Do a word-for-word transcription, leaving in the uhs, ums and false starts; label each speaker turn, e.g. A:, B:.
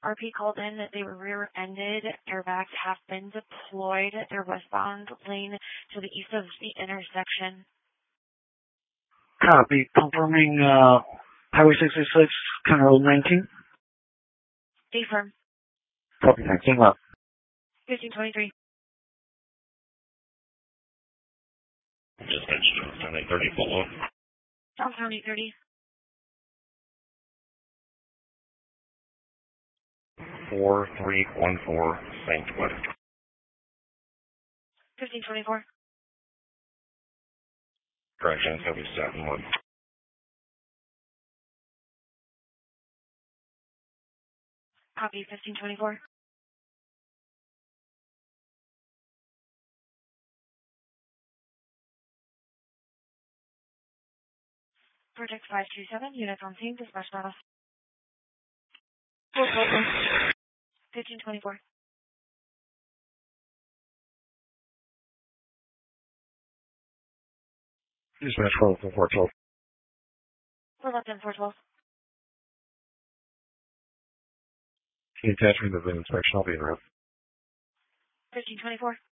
A: R P called in that they were rear-ended. Airbags have been deployed. They're westbound lane to the east of the intersection.
B: Copy. Confirming uh, Highway sixty-six, County Road nineteen.
A: Affirm.
B: Copy nineteen left.
A: fifteen twenty-three.
C: Dispatch, County thirty, follow up.
A: South County thirty.
C: four three one four, Saint West.
A: fifteen twenty-four.
C: Correction, heavy seven one.
A: Copy, fifteen twenty-four. Vertex five two seven, units on scene, dispatch battle. fifteen twenty-four.
C: Dispatch four four twelve.
A: four left and four twelve.
C: The attachment of the inspection, I'll be in route.
A: fifteen twenty-four.